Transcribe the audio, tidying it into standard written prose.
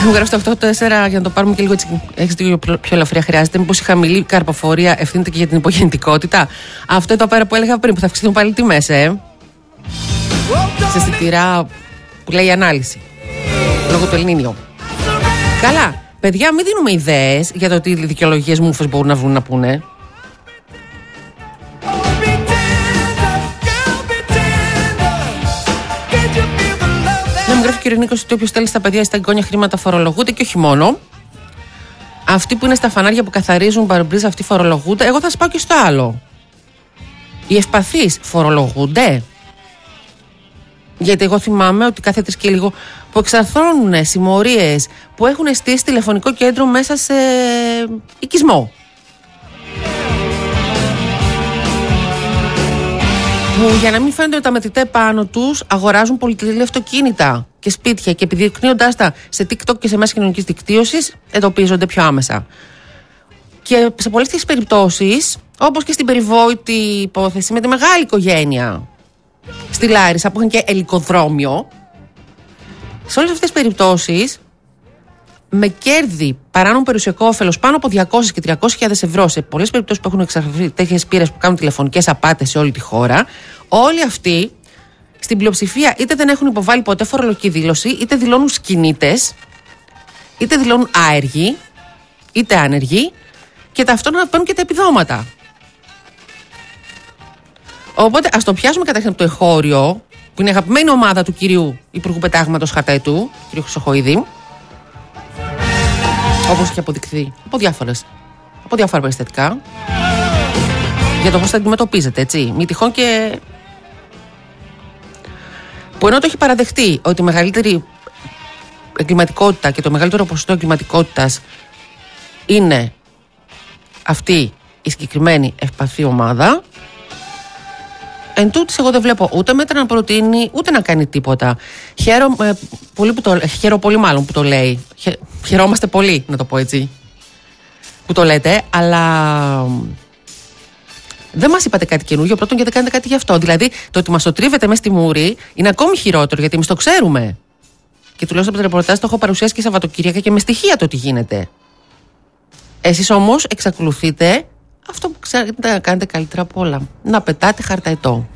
Μου γράφει το 884 για να το πάρουμε και λίγο έτσι. Έχεις λίγο πιο ελαφριά. Χρειάζεται. Μήπως η χαμηλή καρποφορία ευθύνεται και για την υπογεννητικότητα. Αυτό εδώ πέρα που έλεγα πριν, που θα αυξηθούν πάλι τιμές, σε αισθητήρα που λέει ανάλυση. Λόγω του Ελνίνιο. Καλά. Παιδιά, μην δίνουμε ιδέες για το ότι οι δικαιολογίες μούφες μπορούν να βγουν να πούνε. Μου γράφει ο κ. Νίκος ότι όποιος στέλνει στα παιδιά ή στα εγγόνια χρήματα φορολογούνται και όχι μόνο. Αυτοί που είναι στα φανάρια που καθαρίζουν παρμπρίζ, αυτοί φορολογούνται. Εγώ θα σας πάω και στο άλλο. Οι ευπαθείς φορολογούνται. Γιατί εγώ θυμάμαι ότι κάθε 3 και λίγο που εξαρθρώνουν συμμορίες που έχουν στήσει τηλεφωνικό κέντρο μέσα σε οικισμό. Που για να μην φαίνονται τα μετρητά πάνω τους αγοράζουν πολυτελή αυτοκίνητα και σπίτια και επιδεικνύοντάς τα σε TikTok και σε μέσα κοινωνικής δικτύωσης εντοπίζονται πιο άμεσα. Και σε πολλές τέτοιες περιπτώσεις, όπως και στην περιβόητη υπόθεση με τη μεγάλη οικογένεια στη Λάρισα που είχαν και ελικοδρόμιο, σε όλες αυτές τις περιπτώσεις με κέρδη παράνομο περιουσιακό όφελος πάνω από 200 και 300.000 ευρώ, σε πολλές περιπτώσεις που έχουν εξαρθεί τέτοιες πύρες που κάνουν τηλεφωνικές απάτες σε όλη τη χώρα, όλοι αυτοί στην πλειοψηφία είτε δεν έχουν υποβάλει ποτέ φορολογική δήλωση, είτε δηλώνουν σκηνίτες, είτε δηλώνουν άεργοι, είτε άνεργοι, και ταυτόχρονα παίρνουν και τα επιδόματα. Οπότε ας το πιάσουμε καταρχήν από το εχώριο, που είναι η αγαπημένη ομάδα του κυρίου Υπουργού Πετάγματος Χαρταετού, κ. Χρυσοχοίδη, όπως έχει αποδειχθεί από διάφορα περιστατικά, για το πώς θα αντιμετωπίζετε, έτσι. Μη τυχόν και που ενώ το έχει παραδεχτεί ότι η μεγαλύτερη εγκληματικότητα και το μεγαλύτερο ποσοστό εγκληματικότητας είναι αυτή η συγκεκριμένη ευπαθή ομάδα, εν τούτης εγώ δεν βλέπω ούτε μέτρα να προτείνει ούτε να κάνει τίποτα. Χαίρομαι πολύ μάλλον που το λέει. Χαιρόμαστε πολύ, να το πω έτσι, που το λέτε, αλλά δεν μας είπατε κάτι καινούργιο. Πρώτον, γιατί δεν κάνετε κάτι γι' αυτό. Δηλαδή, το ότι μας το τρίβετε μέσα στη μούρη είναι ακόμη χειρότερο, γιατί εμείς το ξέρουμε. Και τουλάχιστον από το ρεπορτάζ το έχω παρουσιάσει και Σαββατοκύριακα και με στοιχεία το τι γίνεται. Εσείς όμως εξακολουθείτε αυτό που ξέρετε να κάνετε καλύτερα από όλα. Να πετάτε Χαρταετό.